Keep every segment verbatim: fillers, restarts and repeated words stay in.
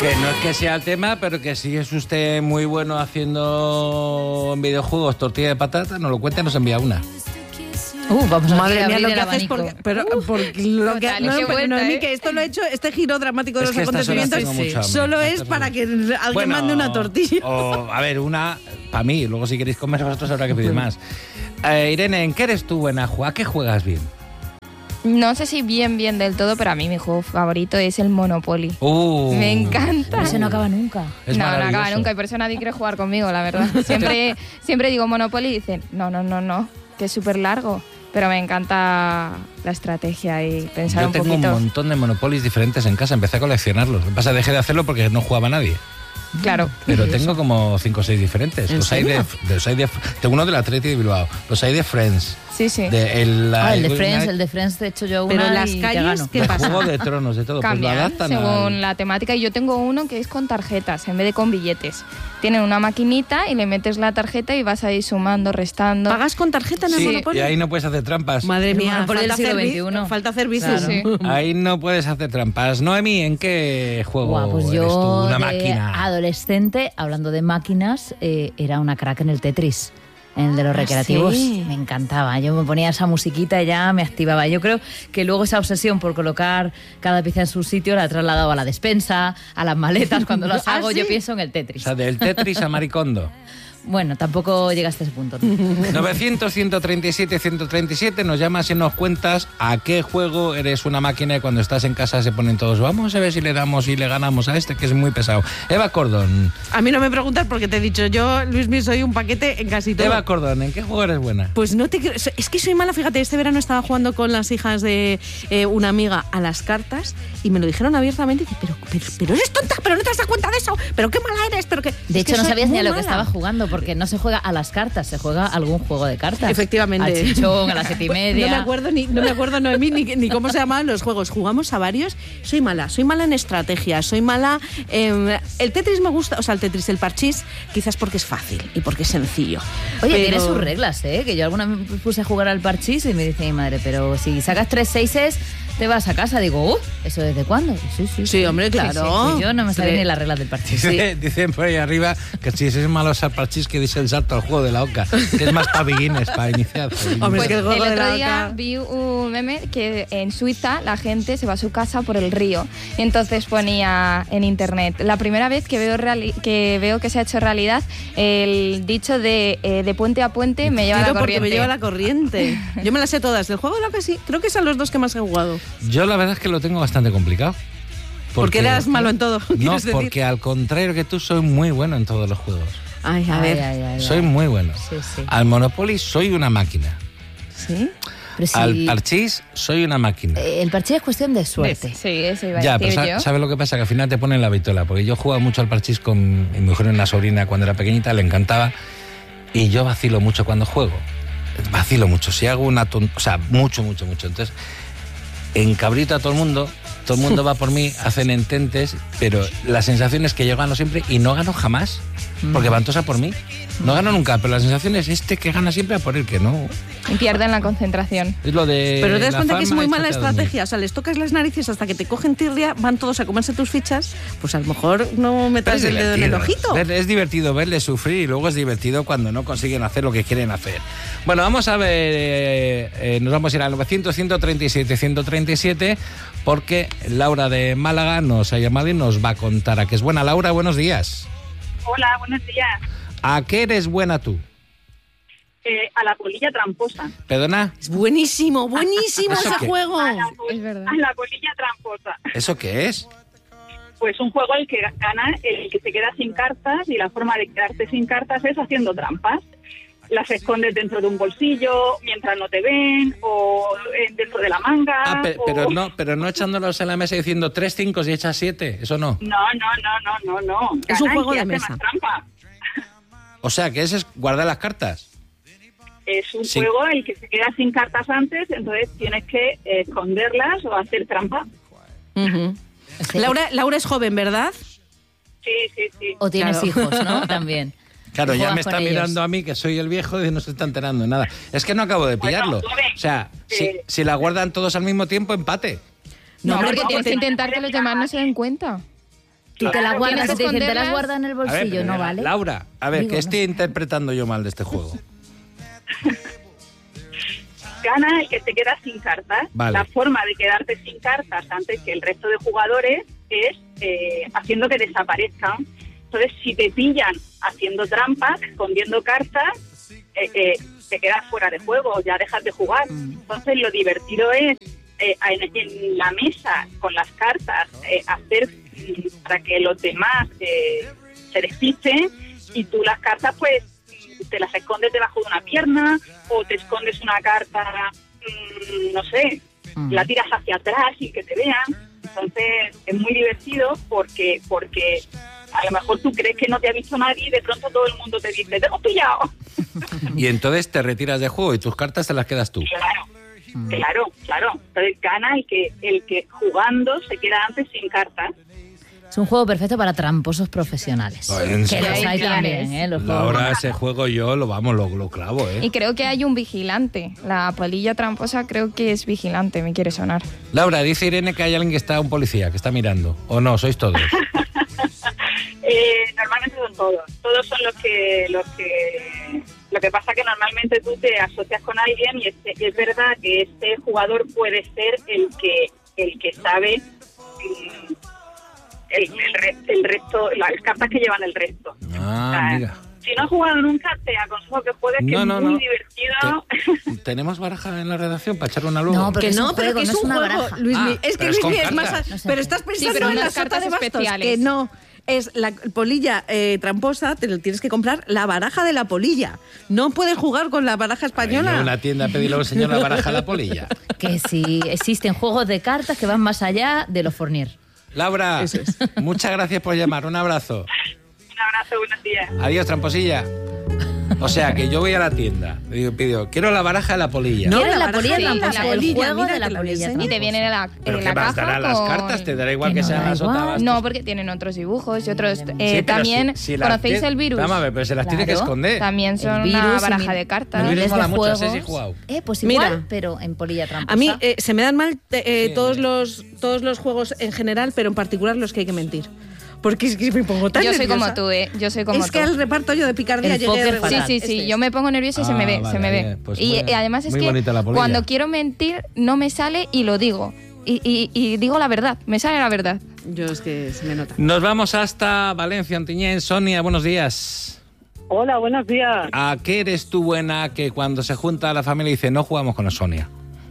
Que no es que sea el tema, pero que si es usted muy bueno haciendo en videojuegos tortilla de patata, nos lo cuenta y nos envía una. Uh, vamos a Madre mía, lo que haces abanico. porque, pero porque lo que Total, no, qué pero vuelta, Noemí, ¿eh? que esto lo he hecho, este giro dramático de Es los que estas horas acontecimientos tengo mucha hambre. solo es Estas para horas. que alguien Bueno, mande una tortilla. O, a ver, una para mí, luego si queréis comer vosotros habrá que pedir más. Eh, Irene, ¿en qué eres tú buena? ¿A qué juegas bien? No sé si bien, bien del todo, pero a mí mi juego favorito es el Monopoly. Uh, Me encanta. Eso no acaba nunca. Es no, no maravilloso. acaba nunca y por eso nadie quiere jugar conmigo, la verdad. Siempre, siempre digo Monopoly y dicen, no, no, no, no, que es súper largo. Pero me encanta la estrategia y pensar Yo un tengo poquito. un montón de Monopolies diferentes en casa, empecé a coleccionarlos. Lo que pasa es que dejé de hacerlo porque no jugaba nadie. Claro. Pero tengo como cinco o seis diferentes. ¿En Los hay de, serio? de- los hay de- tengo uno del Atleti de Bilbao, los hay de Friends. Sí, sí. De, el, la- Ah, el de el- Friends, una- el de Friends te he hecho yo una Pero en las y te calles, gano. ¿qué de pasa? Juego de Tronos, de todo. Pues lo Cambian adaptan según al- la temática. Y yo tengo uno que es con tarjetas en vez de con billetes. Tienen una maquinita y le metes la tarjeta y vas ahí sumando, restando. ¿Pagas con tarjeta en el Sí, Monopoly? y ahí no puedes hacer trampas. Madre El mía, Monopoly del falta siglo hacer, vi- veintiuno. falta hacer bici. Claro. Sí. Ahí no puedes hacer trampas. Noemi, ¿en qué juego Buah, pues eres yo tú? Una de máquina. adolescente, hablando de máquinas, eh, era una crack en el Tetris. En el de los Ah, recreativos. sí. Me encantaba. Yo me ponía esa musiquita y ya me activaba. Yo creo que luego esa obsesión por colocar cada pieza en su sitio la he trasladado a la despensa, a las maletas. Cuando las ¿Ah, hago, sí? yo pienso en el O Tetris. sea, del Tetris a Maricondo. Bueno, tampoco llegaste a ese punto, ¿no? novecientos, ciento treinta y siete, ciento treinta y siete, nos llamas y nos cuentas a qué juego eres una máquina y cuando estás en casa se ponen todos, vamos a ver si le damos y le ganamos a este que es muy pesado. Eva Cordón. A mí no me preguntas porque te he dicho yo, Luismi, soy un paquete en casi todo. Eva Cordón, ¿en qué juego eres buena? Pues no te quiero- es que soy mala, fíjate, este verano estaba jugando con las hijas de eh, una amiga a las cartas y me lo dijeron abiertamente y dije, pero, pero, pero eres tonta, pero no te has dado cuenta de eso, pero qué mala eres, pero que... De es que hecho, no soy sabías ni a muy lo que mala. estaba jugando, porque no se juega a las cartas, se juega a algún juego de cartas. Efectivamente. Al chichón, a las siete y media. No me acuerdo ni, no me acuerdo Noemí, ni, ni cómo se llamaban los juegos. Jugamos a varios. Soy mala, soy mala en estrategia, soy mala... eh, el Tetris me gusta, o sea, el Tetris, el parchís, quizás porque es fácil y porque es sencillo. Oye, Pero- tiene sus reglas, ¿eh? Que yo alguna vez me puse a jugar al parchís y me dice mi madre, pero si sacas tres seises, te vas a casa. Digo, uh, ¿eso desde cuándo? Sí, sí. Sí, hombre, claro. Y yo no me sabía Tre- ni las reglas del parchís. Dice- Dicen por ahí arriba que si es malo al parchís que dice el salto al juego de la oca, que es más para beginners, para iniciados. Hombre, Pues es que el el juego de otro la día oca- vi un meme que en Suiza la gente se va a su casa por el río. Y entonces ponía en internet, la primera vez que veo, reali- que, veo que se ha hecho realidad el dicho de, eh, de puente a puente me lleva Claro, la porque corriente. me lleva la corriente. Yo me las sé todas. Del juego de la oca sí, creo que son los dos que más he jugado. Yo la verdad es que lo tengo bastante complicado. Porque eras malo en todo, No, ¿quieres decir? porque al contrario que tú, soy muy bueno en todos los juegos. Ay, a Ay, ver. ay, ay, Soy ay. muy bueno. Sí, sí. Al Monopoly soy una máquina. ¿Sí? Pero si Al parchís soy una máquina. eh, el parchís es cuestión de suerte. Sí, eso iba a Ya, pero decir sa- yo. ¿sabes lo que pasa? Que al final te ponen la vitola. Porque yo jugaba mucho al parchís con mi mujer, una sobrina, cuando era pequeñita, le encantaba. Y yo vacilo mucho cuando juego. Vacilo mucho. Si hago una ton- O sea, mucho, mucho, mucho. Entonces, encabrito a todo el mundo. Todo el mundo va por mí, hacen ententes, pero la sensación es que yo gano siempre y no gano jamás. Porque van todos a por mí. No gano nunca, pero la sensación es este que gana siempre a por el que no. Y pierden la concentración. Es lo de. Pero te das la cuenta que es fama muy mala échate a dormir. estrategia. O sea, les tocas las narices hasta que te cogen tirria, van todos a comerse tus fichas. Pues a lo mejor no Pero metas es el dedo en el divertido. ojito. Ver- Es divertido verles sufrir y luego es divertido cuando no consiguen hacer lo que quieren hacer. Bueno, vamos a ver, eh, eh, nos vamos a ir al novecientos, ciento treinta y siete, ciento treinta y siete porque Laura de Málaga nos ha llamado y nos va a contar a qué es buena. Laura, buenos días. Hola, buenos días. ¿A qué eres buena tú? Eh, a la polilla tramposa. ¿Perdona? Es buenísimo, buenísimo ¿Eso ese qué? juego. A la, pol- Es verdad. a la polilla tramposa. ¿Eso qué es? Pues un juego el que gana el que se queda sin cartas y la forma de quedarte sin cartas es haciendo trampas. Las escondes dentro de un bolsillo mientras no te ven o eh, dentro de la manga. Ah, pe- o- pero no, pero no echándolos en la mesa y diciendo tres cinco y echas siete, eso no. No, no, no, no, no, no. Es un Gana el juego que de hace mesa. más trampa. O sea, que ese es guardar las cartas. Es un Sí. juego el que se queda sin cartas antes, entonces tienes que eh, esconderlas o hacer trampa. Ujú. Sí. Laura, Laura es joven, ¿verdad? Sí, sí, sí. O tienes Claro. hijos, ¿no? También. Claro, Y ya juegas me está con ellos. mirando a mí, que soy el viejo, y no se está enterando de nada. Es que no acabo de Bueno, pillarlo. joven, O sea, si, eh, si la guardan todos al mismo tiempo, empate. No, hombre, porque no, tienes que te- intentar que los demás no se den cuenta. Tú te las Claro, guardas, tienes te que dicen, te las esconderlas. guardas en el A ver, bolsillo, pero no mira, vale. Laura, a ver, Digo, ¿qué no estoy sé. interpretando yo mal de este juego? Gana el que te queda sin cartas. Vale. La forma de quedarte sin cartas antes que el resto de jugadores es eh, haciendo que desaparezcan. Entonces, si te pillan haciendo trampas, escondiendo cartas, eh, eh, te quedas fuera de juego, ya dejas de jugar. Entonces, lo divertido es eh, en, en la mesa con las cartas eh, hacer mm, para que los demás eh, se despisten y tú las cartas, pues, te las escondes debajo de una pierna o te escondes una carta, mmm, no sé, Mm. la tiras hacia atrás sin que te vean. Entonces es muy divertido porque porque a lo mejor tú crees que no te ha visto nadie y de pronto todo el mundo te dice, ¡te hemos pillado! Y entonces te retiras de juego y tus cartas te las quedas tú. Claro, claro, claro. Entonces gana el que, el que jugando se queda antes sin cartas. Es un juego perfecto para tramposos profesionales. Ay, ¿en Que serio? los hay Ahí también, tienes. ¿eh? Los juegos. Laura, ese juego yo lo vamos, lo, lo clavo, ¿eh? Y creo que hay un vigilante. La polilla tramposa creo que es vigilante, me quiere sonar. Laura, dice Irene que hay alguien que está, un policía, que está mirando. ¿O no? ¿Sois todos? Eh, normalmente son todos. Todos son los que, los que... Lo que pasa que normalmente tú te asocias con alguien y es, es verdad que este jugador puede ser el que, el que sabe... mm, El, el, re- el resto, las cartas que llevan el resto. Ah, O sea, mira. Si no has jugado nunca, te aconsejo que juegues, que No, es no, muy no. divertido. Te- ¿Tenemos baraja en la redacción para echarle una luego? No, pero Que es un no, pero juego, que es no es un una juego, baraja. Luismi. Ah, es que pero es con Luismi es más... cartas. No sé. Pero estás pensando pero en la unas sota cartas de bastos, especiales. que no. Es la polilla eh, tramposa, te lo tienes que comprar la baraja de la polilla. No puedes jugar con la baraja española. En una tienda a pedirle al señor la baraja a la polilla. Que sí, existen juegos de cartas que van más allá de los Fournier. Laura, muchas gracias por llamar. Un abrazo. Un abrazo, buenos días. Adiós, tramposilla. O sea, que yo voy a la tienda, le digo, pido, quiero la baraja de la polilla. No, ¿Quieres la la baraja polilla de la tramposa? El polilla, juego mira de la que la polilla enseño. Y tramposa. te viene en la, ¿Pero en qué la más? caja ¿Dará las con- cartas? ¿Te dará igual Que que no, sean da las igual. otras? No, porque tienen otros dibujos y otros... eh, Sí, pero también, si- si las ¿conocéis tie- el virus? Vamos a ver, pero se las tiene que Claro. esconder. También son El virus una y baraja mi- de cartas. El virus miles mola de mucho, ese juegos. sí he jugado. Eh, pues Mira. igual, pero en polilla tramposa. A mí eh, se me dan mal eh, Sí, todos, mira. los, todos los juegos en general, pero en particular los que hay que mentir. Porque es que me pongo tan Yo soy nerviosa. como tú, ¿eh? Yo soy como Es tú. que al reparto yo de picardía El llegué póker regular. Sí, fatal. sí, Este sí. es. Yo me pongo nerviosa y se me Ah, ve, vale, se me ve. bien, pues y muy- eh, además es muy que bonita la polilla. cuando quiero mentir no me sale y lo digo. Y, y- y digo la verdad, me sale la verdad. Yo es que se me nota. Nos vamos hasta Valencia, Ontinyent. Sonia, buenos días. Hola, buenos días. ¿A qué eres tú buena que cuando se junta la familia dice no jugamos con la Sonia?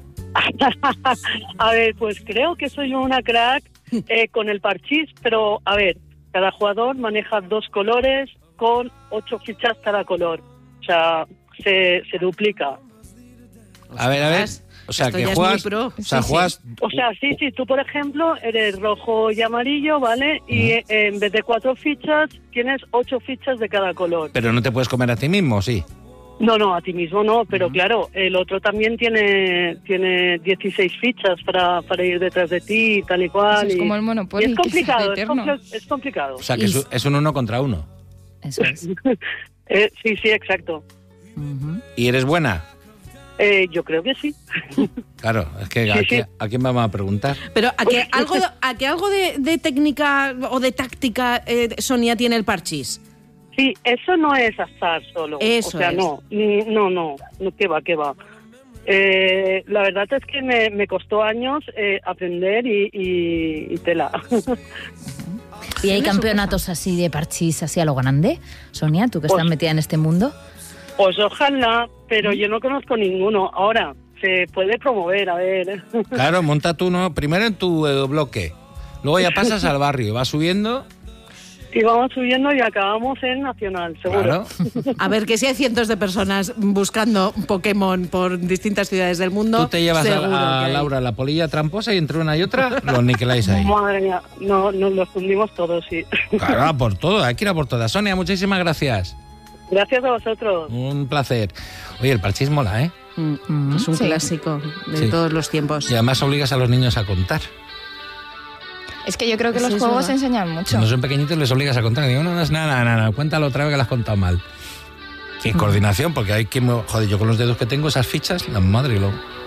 A ver, pues creo que soy una crack eh, con el parchís, pero a ver, cada jugador maneja dos colores con ocho fichas cada color. O sea, se, se duplica. A ver, a ver. O sea, Esto que ya es juegas. muy pro. O sea, Sí, sí. juegas. O sea, sí, sí, tú por ejemplo eres rojo y amarillo, ¿vale? Y eh, en vez de cuatro fichas, tienes ocho fichas de cada color. Pero no te puedes comer a ti mismo, sí. No, no, a ti mismo no, pero claro, el otro también tiene tiene dieciséis fichas para, para ir detrás de ti y tal y cual. Eso es y- como el Monopoly, y es que es complicado, es, eterno. compl- es complicado. O sea, que Y- es, un- es un uno contra uno. Eso es. Eh, sí, sí, exacto. Ujú. ¿Y eres buena? Eh, yo creo que sí. Claro, es que Sí, ¿a, sí. quién- ¿a quién vamos a preguntar? Pero a que algo, de- a que algo de, de técnica o de táctica eh, Sonia tiene el parchís. Sí, eso no es azar solo. Eso o sea, es. no, ni- no, no, no, que va, que va. Eh, la verdad es que me, me costó años eh, aprender y, y- y tela. ¿Y hay campeonatos así de parchís, así a lo grande? Sonia, tú que estás Pues- metida en este mundo. Pues ojalá, pero yo no conozco ninguno. Ahora, se puede promover, a ver. Claro, monta tú uno primero en tu eh, bloque. Luego ya pasas al barrio y vas subiendo. Y vamos subiendo y acabamos en Nacional, seguro. Claro. A ver, que si hay cientos de personas buscando Pokémon por distintas ciudades del mundo. Tú te llevas seguro a, a que hay. Laura la polilla tramposa y entre una y otra los niqueláis ahí. Madre mía, no, nos los fundimos todos, sí. Claro, a por todo, hay que ir a por todas. Sonia, muchísimas gracias. Gracias a vosotros. Un placer. Oye, el parchís mola, ¿eh? Mm, mm, es un Sí. clásico de Sí. todos los tiempos. Y además obligas a los niños a contar. Es que yo creo que Sí, los es juegos verdad. enseñan Si mucho. no son pequeñitos les obligas a contar. Digo, no, no es nada, nada, nada, cuéntalo otra vez que lo has contado mal. Y coordinación, porque hay que... Joder, yo con los dedos que tengo, esas fichas, la madre lo...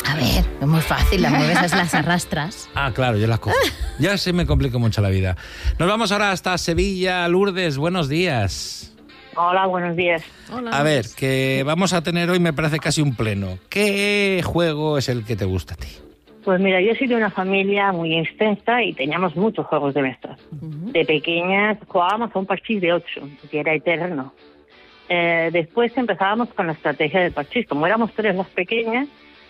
A ver, es muy fácil, las mueves, las arrastras. Ah, claro, yo las cojo. Ya se me complica mucho la vida. Nos vamos ahora hasta Sevilla. Lourdes, buenos días. Hola, buenos días. Hola. A ver, que vamos a tener hoy, me parece casi un pleno. ¿Qué juego es el que te gusta a ti? Pues mira, yo soy de una familia muy extensa y teníamos muchos juegos de mesa. Ujú. De pequeñas jugábamos a un parchís de ocho, que era eterno. Eh, después empezábamos con la estrategia del parchís. Como éramos tres las pequeñas,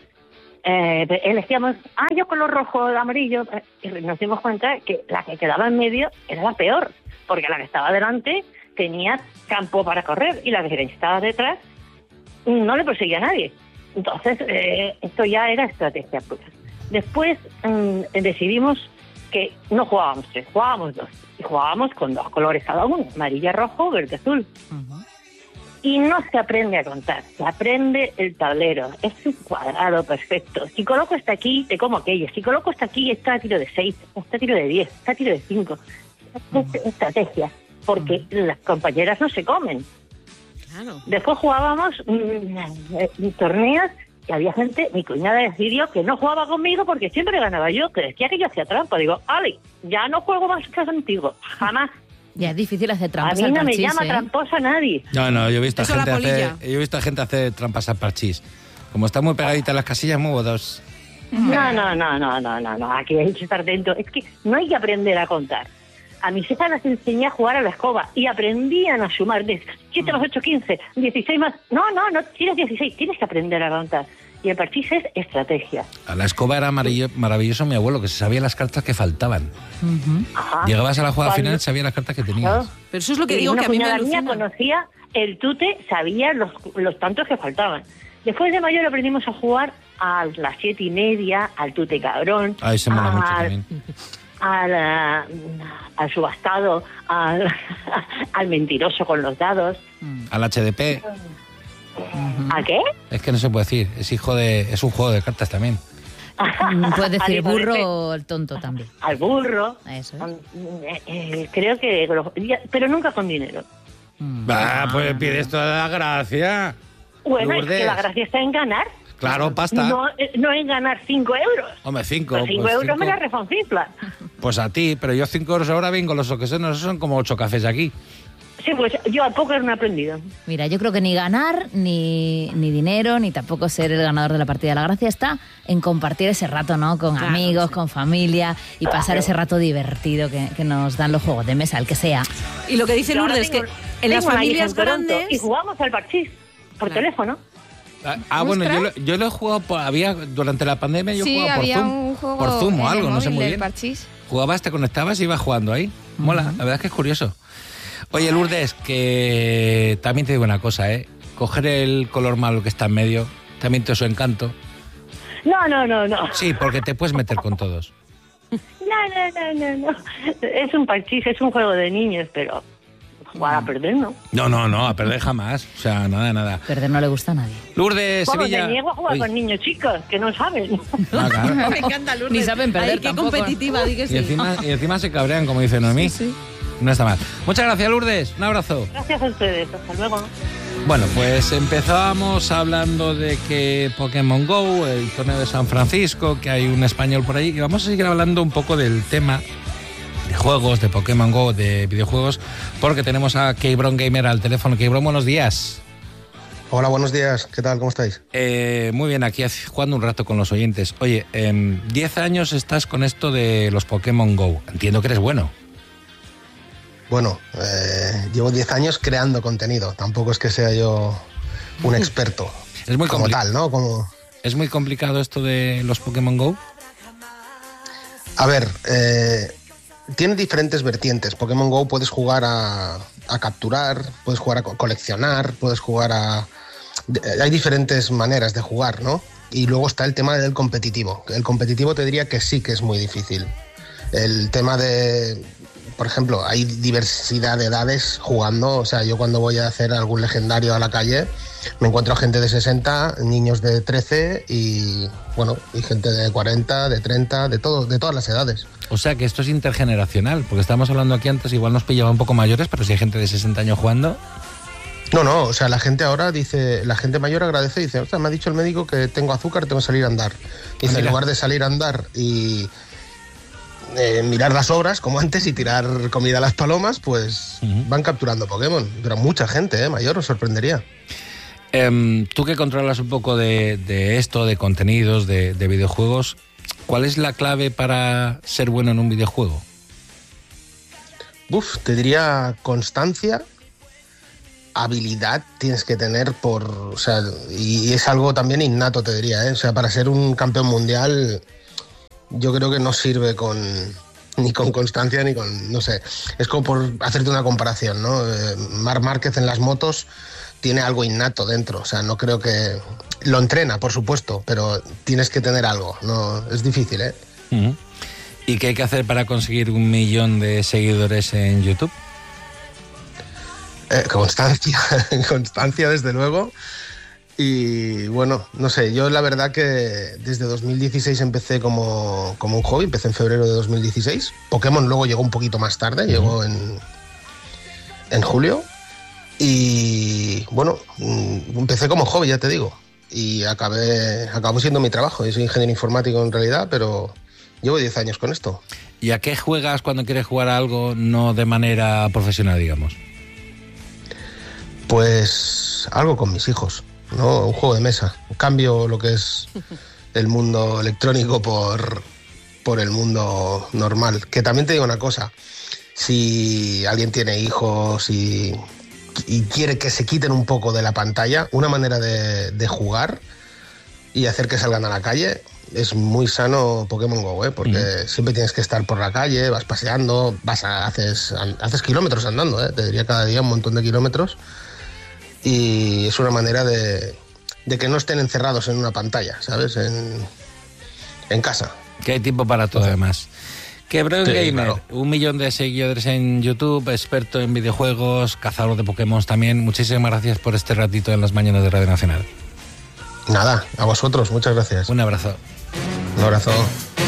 eh, elegíamos, ah, yo color rojo, amarillo, eh, y nos dimos cuenta que la que quedaba en medio era la peor, porque la que estaba delante tenía campo para correr y la que estaba detrás no le perseguía a nadie. Entonces, eh, esto ya era estrategia pura. Después mmm, decidimos que no jugábamos tres, jugábamos dos. Y jugábamos con dos colores cada uno, amarilla, rojo, verde, azul. Uh-huh. Y no se aprende a contar, se aprende el tablero. Es un cuadrado perfecto. Si coloco esta aquí, te como aquella. Si coloco esta aquí, está a tiro de seis, está a tiro de diez, está a tiro de cinco. Es estrategia, porque las compañeras no se comen. Claro. Después jugábamos mmm, torneos y había gente, mi cuñada decidió que no jugaba conmigo porque siempre ganaba yo, que decía que yo hacía trampa. Digo, Ale, ya no juego más que contigo, jamás. Ya es difícil hacer A trampas mí al no me parchís, llama ¿eh? tramposa nadie. No, no, yo he visto, a Eso la gente, hacer, polilla. yo he visto a gente hacer trampas al parchís. Como está muy pegadita las casillas, muevo dos. No, no, no, no, no, no, no, aquí hay que estar dentro. Es que no hay que aprender a contar. A mis hijas las enseñé a jugar a la escoba y aprendían a sumar de siete más ocho, quince, dieciséis más... No, no, no tienes dieciséis, tienes que aprender a contar. Y el parchís es estrategia. A la escoba era amarillo- maravilloso mi abuelo, que se sabía las cartas que faltaban. Ujú. Ajá. Llegabas a la jugada Cuando- final, sabía las cartas que tenías. Claro. Pero eso es lo que Y digo, una que a mí me cuñada mía alucina. conocía el tute, sabía los, los tantos que faltaban. Después de mayor aprendimos a jugar a las siete y media, al tute cabrón, Ay, se mola mucho al, también. al, ah, al subastado, al, al mentiroso con los dados. Al H D P. ¿A qué? Es que no se puede decir. Es hijo de, es un juego de cartas también. Mm, Puedes decir Al hijo de burro Pe- o el tonto también. Al burro. Eso es. Eh, eh, creo que... ya- Pero nunca con dinero. Mm. Ah, pues pides toda la gracia. Bueno, es Lourdes. que la gracia está en ganar. Claro, pasta. No, eh, no en ganar cinco euros. Hombre, cinco. Por cinco pues euros me cinco. la refoncifla. Pues a ti, pero yo cinco euros ahora vengo los que son, no son como ocho cafés aquí. Sí, pues yo al póker no he aprendido. Mira, yo creo que ni ganar, ni, ni dinero, ni tampoco ser el ganador de la partida. La gracia está en compartir ese rato, ¿no? Con Claro, amigos, sí. con familia y pasar ese rato divertido que, que nos dan los juegos de mesa, el que sea. Y lo que dice Yo ahora Lourdes es que tengo- en las tengo una hija familias en Toronto grandes... y jugamos al parchís por Claro. teléfono. Ah, ah, bueno, yo, lo- yo lo he jugado, por, había, durante la pandemia yo Sí, jugaba por había Zoom. un juego por Zoom en o el algo, no sé móvil muy del bien. parchís. Jugabas, te conectabas y ibas jugando ahí. Mola, la verdad es que es curioso. Oye, Lourdes, que también te digo una cosa, ¿eh? Coger el color malo que está en medio también tiene su encanto. No, no, no, no. Sí, porque te puedes meter con todos. No, no, no, no, no. Es un parchís, es un juego de niños, pero jugar a perder, ¿no? No, no, no, a perder jamás. O sea, nada, nada. Perder no le gusta a nadie. Lourdes, Vamos, Sevilla. me niego a jugar Uy, con niños chicos, que no saben. ah, claro. Me encanta Lourdes. Ni saben perder Ay, qué tampoco. competitiva, di que sí. Y encima, y encima se cabrean, como dice Noemí. Sí, sí. No está mal. Muchas gracias, Lourdes. Un abrazo. Gracias a ustedes, hasta luego. Bueno, pues empezábamos hablando de que Pokémon Go, el torneo de San Francisco, que hay un español por ahí, y vamos a seguir hablando un poco del tema de juegos, de Pokémon Go, de videojuegos, porque tenemos a Keybron Gamer al teléfono. Keybron, buenos días. Hola, buenos días. ¿Qué tal? ¿Cómo estáis? Eh, muy bien, aquí hace- jugando un rato con los oyentes. Oye, en diez años estás con esto de los Pokémon Go. Entiendo que eres bueno. Bueno, eh, llevo diez años creando contenido. Tampoco es que sea yo un experto Es muy, como compli- tal, ¿no? Como... es muy complicado esto de los Pokémon Go. A ver, eh, tiene diferentes vertientes. Pokémon Go puedes jugar a, a capturar, puedes jugar a co- coleccionar, puedes jugar a... de- Hay diferentes maneras de jugar, ¿no? Y luego está el tema del competitivo. El competitivo te diría que sí que es muy difícil. El tema de... Por ejemplo, hay diversidad de edades jugando. O sea, yo cuando voy a hacer algún legendario a la calle, me encuentro gente de sesenta, niños de trece y, bueno, y gente de cuarenta, de treinta, de todo, de todas las edades. O sea que esto es intergeneracional, porque estábamos hablando aquí antes, igual nos pillaba un poco mayores, pero si hay gente de sesenta años jugando. No, no, o sea, la gente ahora dice, la gente mayor agradece y dice, o sea, me ha dicho el médico que tengo azúcar, tengo que salir a andar. Dice, ah, en lugar de salir a andar y eh, mirar las obras como antes y tirar comida a las palomas, pues uh-huh. van capturando Pokémon. Pero mucha gente, eh, mayor, os sorprendería. Um, tú que controlas un poco de, de esto, de contenidos, de, de videojuegos, ¿cuál es la clave para ser bueno en un videojuego? Uf, te diría constancia, habilidad tienes que tener por, o sea, y es algo también innato, te diría, ¿eh? O sea, para ser un campeón mundial, yo creo que no sirve con ni con constancia ni con, no sé, es como por hacerte una comparación, ¿no? Eh, Marc Márquez en las motos tiene algo innato dentro, o sea, no creo que lo entrena, por supuesto, pero tienes que tener algo, no, es difícil, ¿eh? Uh-huh. ¿Y qué hay que hacer para conseguir un millón de seguidores en YouTube? Eh, constancia, constancia desde luego. Y bueno, no sé, yo la verdad que desde dos mil dieciséis empecé como, como un hobby, empecé en febrero de dos mil dieciséis. Pokémon luego llegó un poquito más tarde, uh-huh. llegó en, en julio. Y bueno, empecé como hobby, ya te digo. Y acabé, acabó siendo mi trabajo. Yo soy ingeniero informático en realidad, pero llevo diez años con esto. ¿Y a qué juegas cuando quieres jugar a algo no de manera profesional, digamos? Pues algo con mis hijos, ¿no? Un juego de mesa. Cambio lo que es el mundo electrónico por, por el mundo normal. Que también te digo una cosa, si alguien tiene hijos y, y quiere que se quiten un poco de la pantalla, una manera de, de jugar y hacer que salgan a la calle es muy sano Pokémon Go, ¿eh? Porque mm. siempre tienes que estar por la calle, vas paseando, vas a, haces, haces kilómetros andando, ¿eh? Te diría cada día un montón de kilómetros. Y es una manera de, de que no estén encerrados en una pantalla, ¿sabes? En, en casa. Que hay tiempo para todo, además. Que Brown sí, Gamer, claro. Un millón de seguidores en YouTube, experto en videojuegos, cazador de Pokémon también. Muchísimas gracias por este ratito en las mañanas de Radio Nacional. Nada, a vosotros, muchas gracias. Un abrazo. Un abrazo.